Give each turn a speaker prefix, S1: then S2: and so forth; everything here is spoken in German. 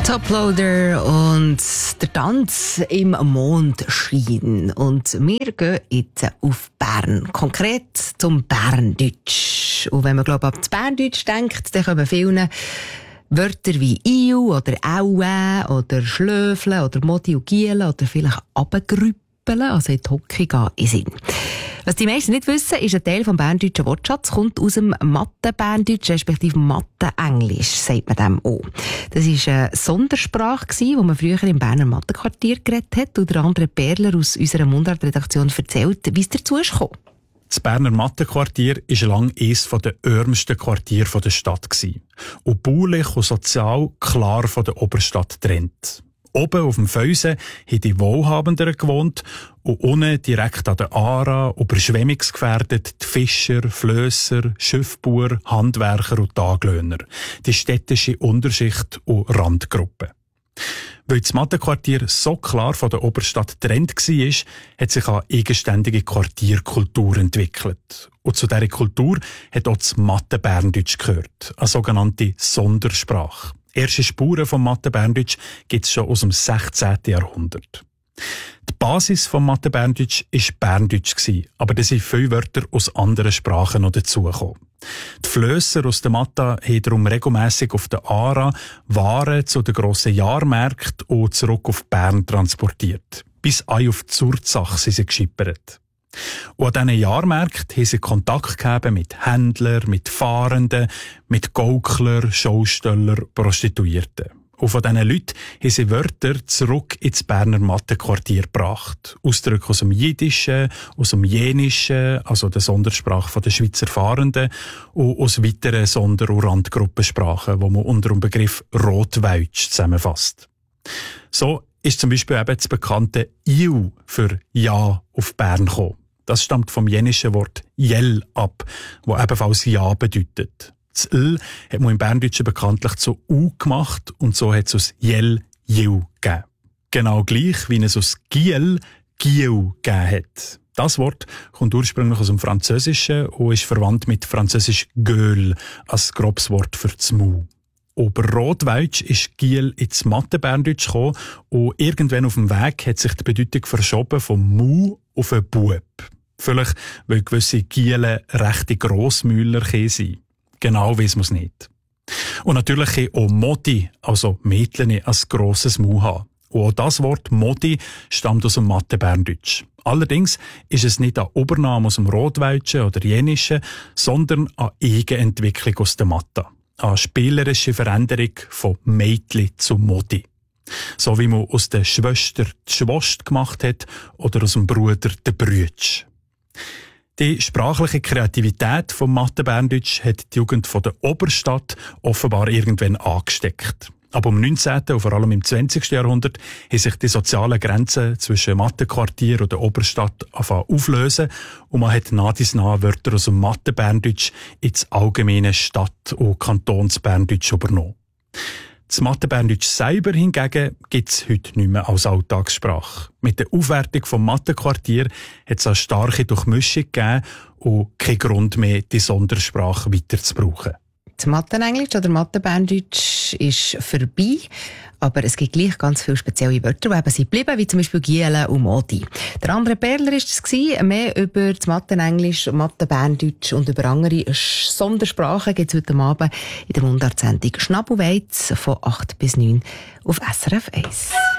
S1: Toploader und der Tanz im Mondschein. Und wir gehen jetzt auf Bern. Konkret zum Berndeutsch. Und wenn man, glaube ich, an das Berndeutsch denkt, dann kommen vielen Wörter wie «iu» oder «aue» oder «schlöfeln» oder «modi» und «giele» oder vielleicht «abgrüppeln», also in die Hocke gehen, in Sinn. Was die meisten nicht wissen, ist ein Teil vom berndeutschen Wortschatz, kommt aus dem Mathe-Berndeutsch, respektive Mathe-Englisch, sagt man dem auch. Das war eine Sondersprache, die man früher im Berner Mathe-Quartier geredet hat, und der André Perler aus unserer Mundart-Redaktion erzählt, wie es dazu ist gekommen.
S2: Das Berner Mathe-Quartier war lange eines der ärmsten Quartiere der Stadt und baulich und sozial klar von der Oberstadt getrennt. Oben auf dem Felsen haben die Wohlhabenderen gewohnt und unten direkt an der Aare, überschwemmungsgefährdet, die Fischer, Flösser, Schiffbauer, Handwerker und Taglöhner, die städtische Unterschicht und Randgruppe. Weil das Mathe-Quartier so klar von der Oberstadt getrennt war, hat sich eine eigenständige Quartierkultur entwickelt. Und zu dieser Kultur hat auch das Mathe-Berndeutsch gehört, eine sogenannte Sondersprache. Erste Spuren vom Mathe-Berndeutsch gibt es schon aus dem 16. Jahrhundert. Die Basis vom Mathe-Berndeutsch war Berndeutsch, aber da sind viele Wörter aus anderen Sprachen noch dazugekommen. Die Flösser aus der Mathe haben darum regelmässig auf der Aare Waren zu den grossen Jahrmärkten und zurück auf Bern transportiert. Bis auf die Zurzach sind sie geschippert. Und an diesen Jahrmärkten haben sie Kontakt gehabt mit Händlern, mit Fahrenden, mit Gauklern, Schaustellern, Prostituierten. Und von diesen Leuten haben sie Wörter zurück ins Berner Mathe-Quartier gebracht. Ausdrücke aus dem Jiddischen, aus dem Jenischen, also der Sondersprache der Schweizer Fahrenden, und aus weiteren Sonder- und Randgruppensprachen, die man unter dem Begriff Rotweitsch zusammenfasst. So ist zum Beispiel eben das bekannte «iu» für «ja» auf Bern gekommen. Das stammt vom jenischen Wort «jell» ab, das ebenfalls «ja» bedeutet. Das «l» hat man im Berndeutschen bekanntlich zu «u» gemacht und so hat es aus «jell» «jiu» gegeben. Genau gleich, wie es aus «giel» «giu» gegeben hat. Das Wort kommt ursprünglich aus dem Französischen und ist verwandt mit französisch «gueule» als grobes Wort für das «mu». Über Rotweitsch ist Giel ins Mathe-Berndeutsch gekommen und irgendwann auf dem Weg hat sich die Bedeutung verschoben vom «mu» auf einen «bub». Vielleicht, weil gewisse Giele rechte Grossmüller sind. Genau weiss man es nicht. Und natürlich kann auch Modi, also Mädchen, ein grosses Mu haben. Und auch das Wort Modi stammt aus dem Mathe-Berndeutsch. Allerdings ist es nicht eine Übernahme aus dem Rotweitschen oder Jenischen, sondern eine Eigenentwicklung aus der Mathe. Eine spielerische Veränderung von Mädchen zu Modi. So wie man aus der Schwester die Schwost gemacht hat oder aus dem Bruder den Brütsch. Die sprachliche Kreativität vom Mathe-Berndeutsch hat die Jugend von der Oberstadt offenbar irgendwann angesteckt. Aber im 19. und vor allem im 20. Jahrhundert haben sich die sozialen Grenzen zwischen Mathe-Quartier und der Oberstadt auflösen und man hat nach dies nach Wörter aus dem Mathe-Berndeutsch ins allgemeine Stadt- und Kantons-Berndeutsch übernommen. Das Mathe-Berndeutsch selber hingegen gibt es heute nicht mehr als Alltagssprache. Mit der Aufwertung vom Mathe-Quartier hat es eine starke Durchmischung gegeben und keinen Grund mehr, die Sondersprache weiter zu brauchen.
S1: Das Mathe-Englisch oder Mathe-Berndeutsch ist vorbei, aber es gibt gleich ganz viele spezielle Wörter, die eben sind geblieben, wie zum Beispiel Giele und Modi. Der André Perler war es, mehr über das Mathe-Englisch, Mathe-Berndeutsch und über andere Sondersprachen gibt es heute Abend in der Mundart-Sendung Schnabelweiz von 8 bis 9 auf SRF 1.